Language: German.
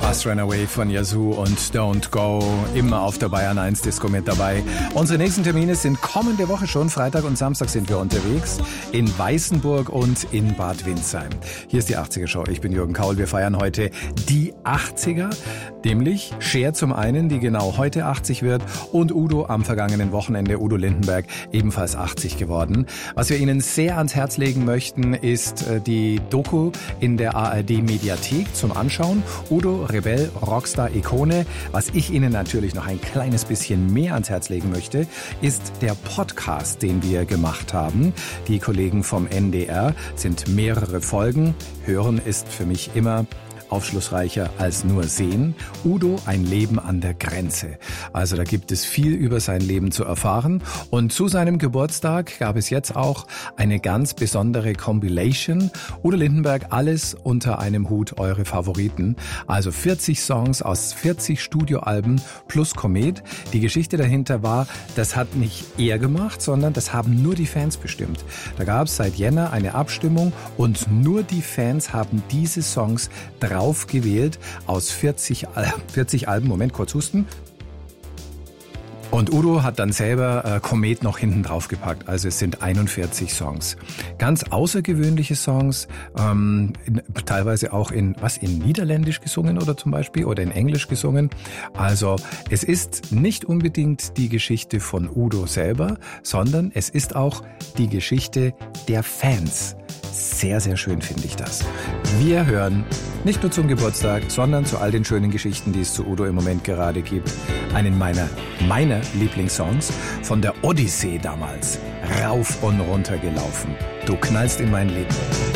Bus Runaway von Yazoo und Don't Go, immer auf der Bayern 1 Disco mit dabei. Unsere nächsten Termine sind kommende Woche schon. Freitag und Samstag sind wir unterwegs in Weißenburg und in Bad Windsheim. Hier ist die 80er Show. Ich bin Jürgen Kaul. Wir feiern heute die 80er, nämlich Cher zum einen, die genau heute 80 wird, und Udo am vergangenen Wochenende, Udo Lindenberg, ebenfalls 80 geworden. Was wir Ihnen sehr ans Herz legen möchten, ist die Doku in der ARD-Mediathek zum Anschauen. Udo, Rebell, Rockstar, Ikone. Was ich Ihnen natürlich noch ein kleines bisschen mehr ans Herz legen möchte, ist der Podcast, den wir gemacht haben. Die Kollegen vom NDR, sind mehrere Folgen. Hören ist für mich immer aufschlussreicher als nur sehen. Udo, ein Leben an der Grenze. Also da gibt es viel über sein Leben zu erfahren. Und zu seinem Geburtstag gab es jetzt auch eine ganz besondere Compilation. Udo Lindenberg, alles unter einem Hut, eure Favoriten. Also 40 Songs aus 40 Studioalben plus Komet. Die Geschichte dahinter war, das hat nicht er gemacht, sondern das haben nur die Fans bestimmt. Da gab es seit Jänner eine Abstimmung und nur die Fans haben diese Songs gewählt aus 40 Alben. Moment, kurz husten. Und Udo hat dann selber Komet noch hinten drauf gepackt. Also es sind 41 Songs. Ganz außergewöhnliche Songs, teilweise auch in Niederländisch gesungen oder zum Beispiel oder in Englisch gesungen. Also es ist nicht unbedingt die Geschichte von Udo selber, sondern es ist auch die Geschichte der Fans. Sehr, sehr schön finde ich das. Wir hören nicht nur zum Geburtstag, sondern zu all den schönen Geschichten, die es zu Udo im Moment gerade gibt, einen meiner Lieblingssongs von der Odyssee damals. Rauf und runter gelaufen. Du knallst in mein Leben.